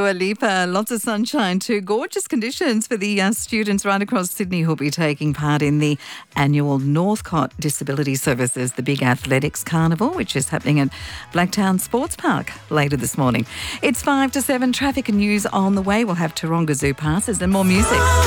Dua Lipa. Lots of sunshine too. Gorgeous conditions for the students right across Sydney who'll be taking part in the annual Northcott Disability Services, the big athletics carnival, which is happening at Blacktown Sports Park later this morning. It's 5 to 7. Traffic and news on the way. We'll have Taronga Zoo passes and more music.